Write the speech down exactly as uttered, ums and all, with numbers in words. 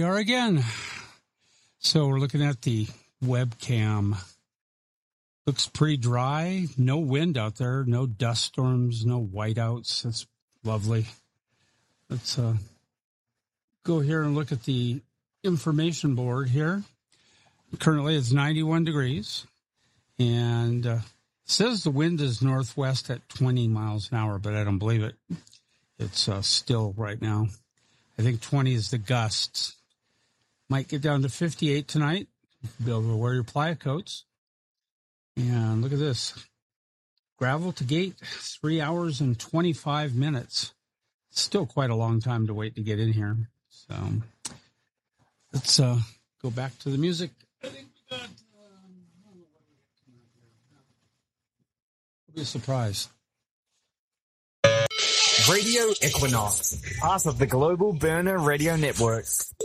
we are again. So we're looking at the webcam. Looks pretty dry. No wind out there. No dust storms. No whiteouts. That's lovely. Let's uh, go here and look at the information board here. Currently it's ninety-one degrees. And uh, it says the wind is northwest at twenty miles an hour, but I don't believe it. It's uh, still right now. I think twenty is the gusts. Might get down to fifty-eight tonight. Be able to wear your playa coats. And look at this. Gravel to gate, three hours and twenty-five minutes. Still quite a long time to wait to get in here. So let's uh, go back to the music. I think we got, um, I don't know what we got coming up here. It'll be a surprise. Radio Equinox, part of the Global Burner Radio Network.